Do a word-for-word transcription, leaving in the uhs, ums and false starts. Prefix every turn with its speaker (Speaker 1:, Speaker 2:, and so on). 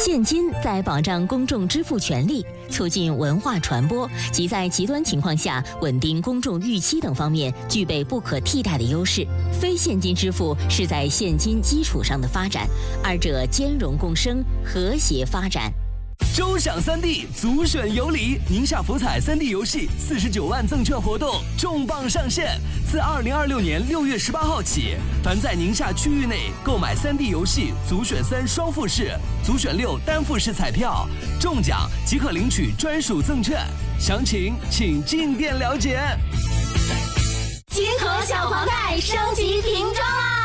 Speaker 1: 现金在保障公众支付权利、促进文化传播及在极端情况下稳定公众预期等方面具备不可替代的优势。非现金支付是在现金基础上的发展，二者兼容共生，和谐发展。
Speaker 2: 周享三 D 足选有礼，宁夏福彩三 D 游戏四十九万赠券活动重磅上线，自二零二六年六月十八号起，凡在宁夏区域内购买三 D 游戏足选三双复式、足选六单复式彩票，中奖即可领取专属赠券，详情请进店了解。
Speaker 3: 金河小黄盖升级瓶装啦！